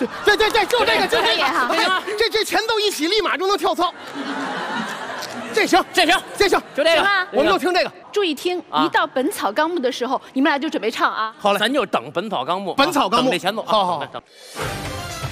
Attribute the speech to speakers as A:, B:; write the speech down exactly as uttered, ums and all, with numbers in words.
A: 对对对，就这个，就这个，
B: 好
A: 哎这这前奏一起，立马就能跳操。这行，
B: 这行，
A: 这行，
B: 就这个，
A: 我们就听这个。
C: 注意听，一到《本草纲目》的时候，你们俩就准备唱啊。
B: 好嘞，咱就等《本草纲目》。
A: 本草纲目，
B: 等这前奏。
A: 好好好。
B: 等